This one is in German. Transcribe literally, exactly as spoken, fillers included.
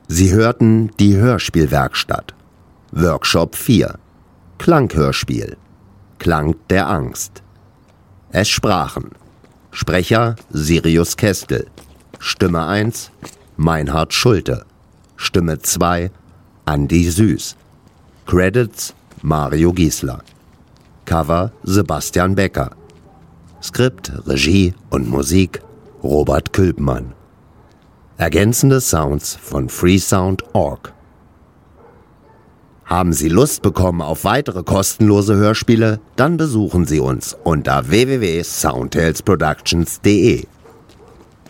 Sie hörten die Hörspielwerkstatt. Workshop vier. Klanghörspiel. Klang der Angst. Es sprachen Sprecher Sirius Kestel. Stimme eins Meinhard Schulte. Stimme zwei Andi Süß. Credits Mario Giesler. Cover Sebastian Becker. Skript, Regie und Musik Robert Külpmann. Ergänzende Sounds von freesound punkt org. Haben Sie Lust bekommen auf weitere kostenlose Hörspiele? Dann besuchen Sie uns unter w w w punkt soundtales productions punkt de.